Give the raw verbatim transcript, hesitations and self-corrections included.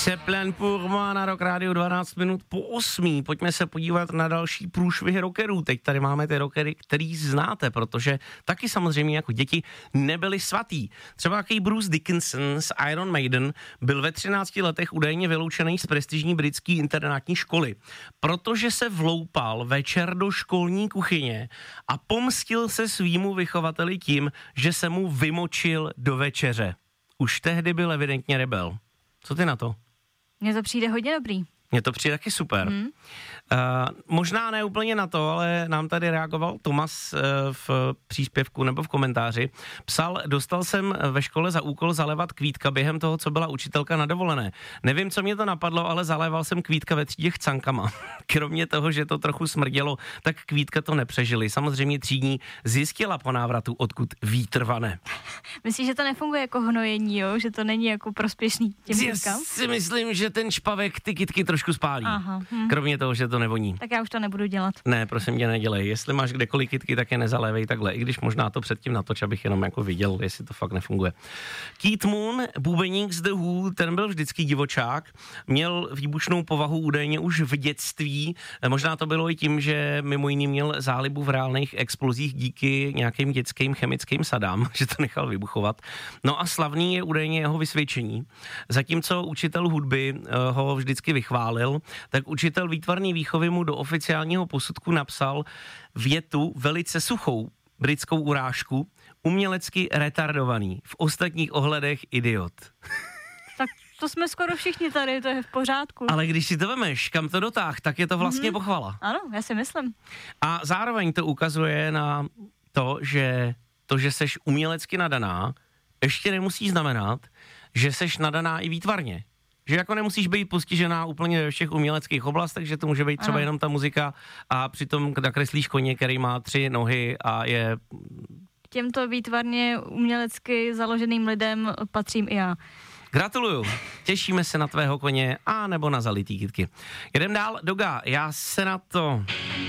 C'est plein pour moi na Rock Radio dvanáct minut po osmí. Pojďme se podívat na další průšvihy rockerů. Teď tady máme ty rockery, který znáte, protože taky samozřejmě jako děti nebyli svatý. Třeba jaký Bruce Dickinson z Iron Maiden byl ve třinácti letech údajně vyloučený z prestižní britské internátní školy, protože se vloupal večer do školní kuchyně a pomstil se svýmu vychovateli tím, že se mu vymočil do večeře. Už tehdy byl evidentně rebel. Co ty na to? Mně to přijde hodně dobrý. Mně to přijde taky super. Hmm. Uh, možná ne úplně na to, ale nám tady reagoval Tomas uh, v příspěvku nebo v komentáři. Psal, dostal jsem ve škole za úkol zalévat Kvítka během toho, co byla učitelka na dovolené. Nevím, co mě to napadlo, ale zaléval jsem Kvítka ve třídě chcankama. Kromě toho, že to trochu smrdělo, tak Kvítka to nepřežili. Samozřejmě třídní zjistila po návratu, odkud vítr vane. Myslíš, že to nefunguje jako hnojení, jo? Že to není jako prospěšný těm kytkám? Já si myslím, že ten špavek ty kytky trošku spálí. Aha, hm. Kromě toho, že to nevoní. Tak já už to nebudu dělat. Ne, prosím tě, nedělej. Jestli máš kdekoliv kytky, tak je nezalévej takhle. I když možná to předtím natoč, abych jenom jako viděl, jestli to fakt nefunguje. Keith Moon, bubeník z The Who, ten byl vždycky divočák. Měl výbušnou povahu údajně už v dětství. Možná to bylo i tím, že mimo jiný měl zálibu v reálných explozích díky nějakým dětským chemickým sadám, že to nechal vybuchovat. No a slavný je údajně jeho vysvědčení. Zatímco učitel hudby ho vždycky vychválil, tak učitel výtvarné výchovy mu do oficiálního posudku napsal větu velice suchou britskou urážku: umělecky retardovaný, v ostatních ohledech idiot. Tak to jsme skoro všichni tady, to je v pořádku. Ale když si to vemeš, kam to dotáh, tak je to vlastně mm-hmm. pochvala. Ano, já si myslím. A zároveň to ukazuje na to, že to, že seš umělecky nadaná, ještě nemusí znamenat, že seš nadaná i výtvarně. Že jako nemusíš být postižená úplně ve všech uměleckých oblastech, že to může být třeba ano. jenom ta muzika a přitom nakreslíš koně, který má tři nohy a je... Těmto výtvarně umělecky založeným lidem patřím i já. Gratuluju, těšíme se na tvého koně a nebo na zalitý kytky. Jedem dál, Doga, já se na to